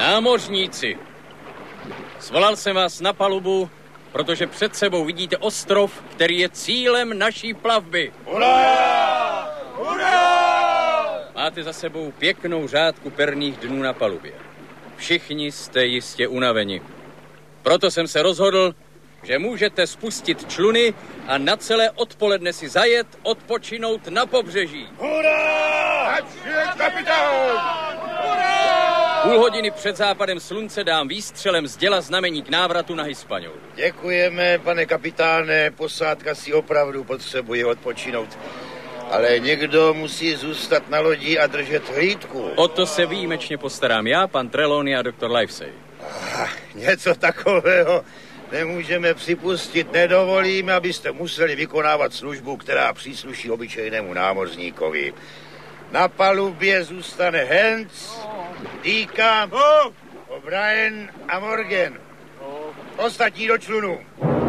Námořníci, svolal jsem vás na palubu, protože před sebou vidíte ostrov, který je cílem naší plavby. Hurá! Hurá! Máte za sebou pěknou řádku perných dnů na palubě. Všichni jste jistě unaveni. Proto jsem se rozhodl, že můžete spustit čluny a na celé odpoledne si zajet, odpočinout na pobřeží. Hurá! Kapitán! Půl hodiny před západem slunce dám výstřelem z děla znamení k návratu na Hispaniola. Děkujeme, pane kapitáne, posádka si opravdu potřebuje odpočinout. Ale někdo musí zůstat na lodi a držet hlídku. O to se výjimečně postarám já, pan Trelawney a doktor Livesey. Něco takového nemůžeme připustit. Nedovolíme, abyste museli vykonávat službu, která přísluší obyčejnému námořníkovi. Na palubě zůstane Hans, Dika, O'Brien a Morgan. Ostatní do člunu.